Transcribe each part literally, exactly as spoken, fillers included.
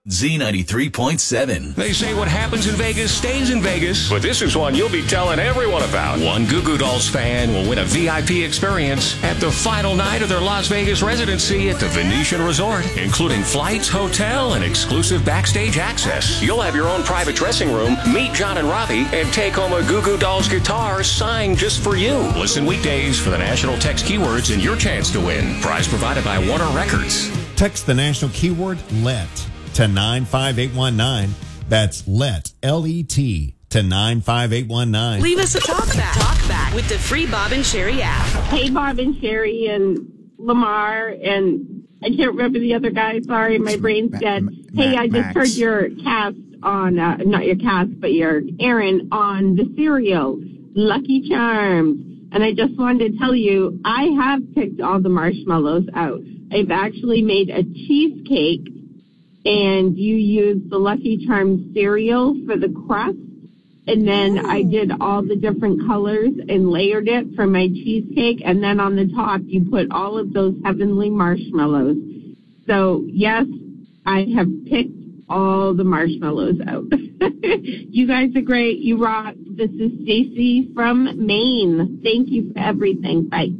Z ninety-three point seven. They say what happens in Vegas stays in Vegas, but this is one you'll be telling everyone about. One Goo Goo Dolls fan will win a V I P experience at the final night of their Las Vegas residency at the Venetian Resort, including flights, hotel, and exclusive backstage access. You'll have your own private dressing room, meet John and Robbie, and take home a Goo Goo Dolls guitar signed just for you. Listen weekdays for the national text keywords and your chance to win. Prize provided by Warner Records. Text the national keyword LET to nine five eight one nine. That's LET, L E T, to nine five eight one nine. Leave us a talk back. Talk back with the free Bob and Sherry app. Hey, Bob and Sherry and Lamar, and I can't remember the other guy. Sorry, my brain's dead. Ma- hey, Ma- I just Max. heard your cast on, uh, not your cast, but your Aaron on the cereal, Lucky Charms. And I just wanted to tell you, I have picked all the marshmallows out. I've actually made a cheesecake, and you use the Lucky Charms cereal for the crust. And then I did all the different colors and layered it for my cheesecake. And then on the top, you put all of those heavenly marshmallows. So, yes, I have picked all the marshmallows out. You guys are great. You rock. This is Stacy from Maine. Thank you for everything. Bye.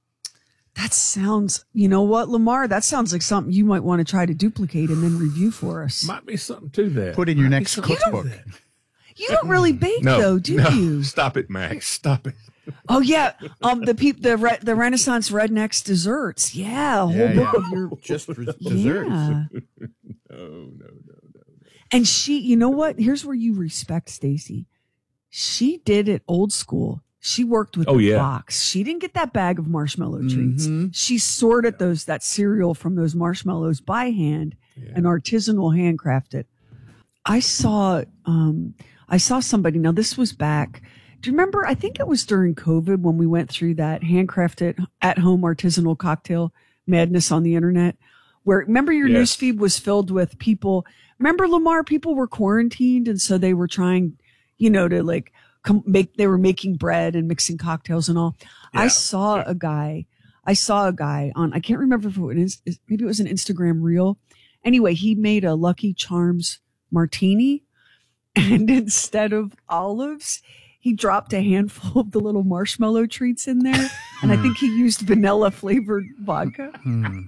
That sounds, you know what, Lamar, that sounds like something you might want to try to duplicate and then review for us. Might be something to that. Put in your Might next be something to cookbook. that. You don't really bake, No, though, do no. you? Stop it, Max. Stop it. Oh, yeah. Um, the peop, the re, the Renaissance Rednecks desserts. Yeah, a whole Yeah, book yeah. of your Just for desserts. Yeah. No, no, no, no. And she, you know what? Here's where you respect Stacy. She did it old school. She worked with Oh, the yeah. box. She didn't get that bag of marshmallow treats. Mhm. She sorted those that cereal from those marshmallows by hand Yeah. and artisanal handcrafted. I saw um I saw somebody, now this was back. Do you remember? I think it was during COVID when we went through that handcrafted at home artisanal cocktail madness on the internet. Where remember your Yes. newsfeed was filled with people. Remember, Lamar, people were quarantined, and so they were trying, you know, to like come make. They were making bread and mixing cocktails and all. I Yeah. saw a guy. I saw a guy on. I can't remember if it was maybe it was an Instagram reel. Anyway, he made a Lucky Charms martini, and instead of olives, he dropped a handful of the little marshmallow treats in there, and I think he used vanilla flavored vodka. Hmm.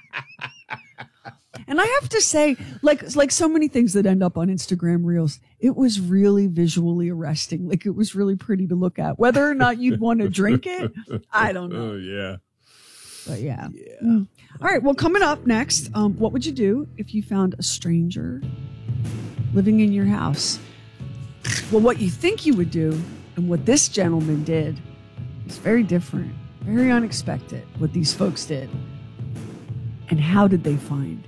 And I have to say, like like so many things that end up on Instagram Reels, it was really visually arresting. Like it was really pretty to look at. Whether or not you'd want to drink it, I don't know. Oh, yeah. But yeah. Mm. All right. Well, coming up next, um, what would you do if you found a stranger living in your house? Well, what you think you would do and what this gentleman did is very different, very unexpected, what these folks did. And how did they find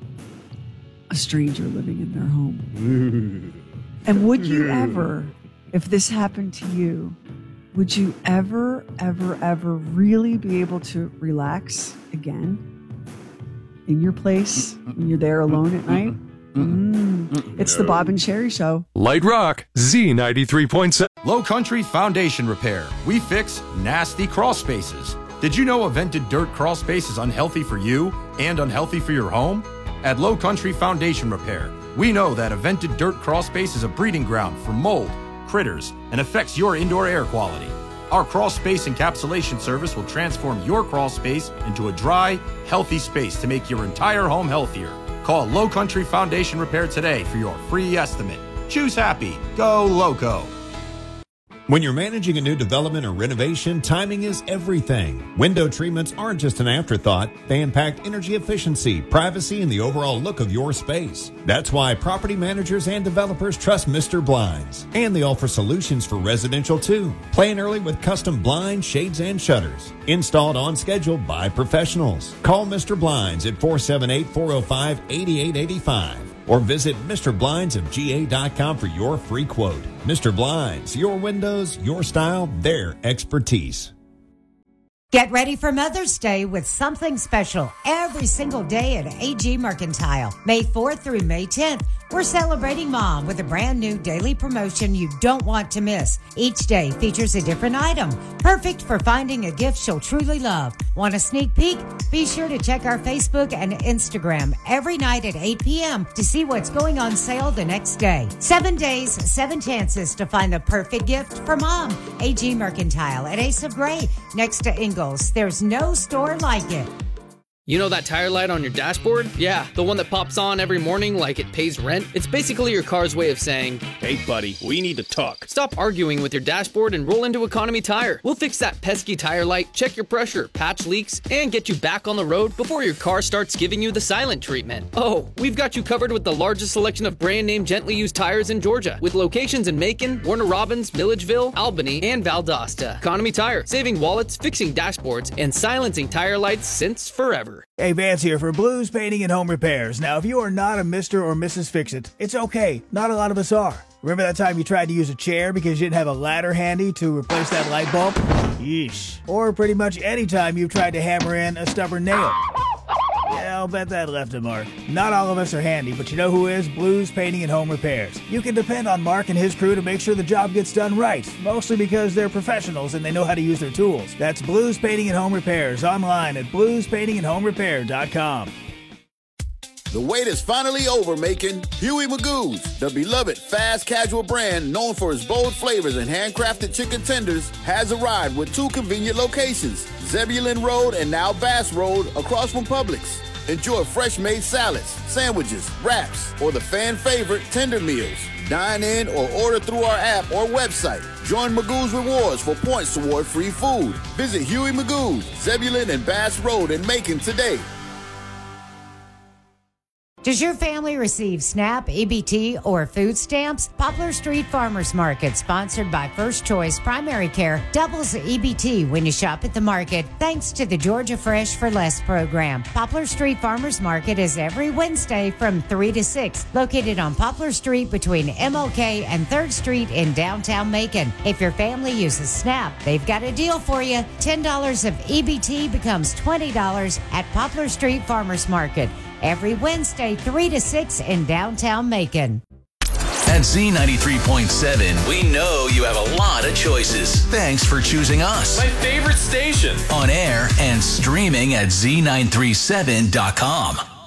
a stranger living in their home? And would you ever, if this happened to you, would you ever, ever, ever really be able to relax again in your place when you're there alone at night? Mm. It's the Bob and Sherry Show. Light Rock, Z ninety-three point seven. Low Country Foundation Repair. We fix nasty crawl spaces. Did you know a vented dirt crawl space is unhealthy for you and unhealthy for your home? At Low Country Foundation Repair, we know that a vented dirt crawl space is a breeding ground for mold, critters, and affects your indoor air quality. Our crawl space encapsulation service will transform your crawl space into a dry, healthy space to make your entire home healthier. Call Low Country Foundation Repair today for your free estimate. Choose happy. Go Loco. When you're managing a new development or renovation, timing is everything. Window treatments aren't just an afterthought. They impact energy efficiency, privacy, and the overall look of your space. That's why property managers and developers trust Mister Blinds. And they offer solutions for residential too. Plan early with custom blinds, shades, and shutters. Installed on schedule by professionals. Call Mister Blinds at four seven eight, four oh five, eight eight eight five. Or visit Mister Blinds of G A dot com for your free quote. Mister Blinds, your windows, your style, their expertise. Get ready for Mother's Day with something special every single day at A G Mercantile. May fourth through May tenth, We're celebrating Mom with a brand new daily promotion you don't want to miss. Each day features a different item, perfect for finding a gift she'll truly love. Want a sneak peek? Be sure to check our Facebook and Instagram every night at eight p.m. to see what's going on sale the next day. Seven days, seven chances to find the perfect gift for Mom. A G Mercantile at Ace of Gray, next to Ingalls. There's no store like it. You know that tire light on your dashboard? Yeah, the one that pops on every morning like it pays rent? It's basically your car's way of saying, hey buddy, we need to talk. Stop arguing with your dashboard and roll into Economy Tire. We'll fix that pesky tire light, check your pressure, patch leaks, and get you back on the road before your car starts giving you the silent treatment. Oh, we've got you covered with the largest selection of brand name gently used tires in Georgia, with locations in Macon, Warner Robins, Milledgeville, Albany, and Valdosta. Economy Tire, saving wallets, fixing dashboards, and silencing tire lights since forever. Hey, Vance here for Blues Painting and Home Repairs. Now, if you are not a Mister or Missus Fix-It, it's okay. Not a lot of us are. Remember that time you tried to use a chair because you didn't have a ladder handy to replace that light bulb? Yeesh. Or pretty much any time you've tried to hammer in a stubborn nail. Yeah, I'll bet that left a mark. Not all of us are handy, but you know who is? Blues Painting and Home Repairs. You can depend on Mark and his crew to make sure the job gets done right, mostly because they're professionals and they know how to use their tools. That's Blues Painting and Home Repairs, online at blues painting and home repair dot com. The wait is finally over, Macon. Huey Magoo's, the beloved fast casual brand known for its bold flavors and handcrafted chicken tenders, has arrived with two convenient locations, Zebulon Road and now Bass Road, across from Publix. Enjoy fresh-made salads, sandwiches, wraps, or the fan favorite tender meals. Dine in or order through our app or website. Join Magoo's Rewards for points toward free food. Visit Huey Magoo's, Zebulon and Bass Road in Macon today. Does your family receive SNAP, E B T, or food stamps? Poplar Street Farmers Market, sponsored by First Choice Primary Care, doubles the E B T when you shop at the market, thanks to the Georgia Fresh for Less program. Poplar Street Farmers Market is every Wednesday from three to six, located on Poplar Street between M L K and third Street in downtown Macon. If your family uses SNAP, they've got a deal for you. ten dollars of E B T becomes twenty dollars at Poplar Street Farmers Market. Every Wednesday, three to six in downtown Macon. At Z ninety-three point seven, we know you have a lot of choices. Thanks for choosing us. My favorite station. On air and streaming at Z nine three seven dot com.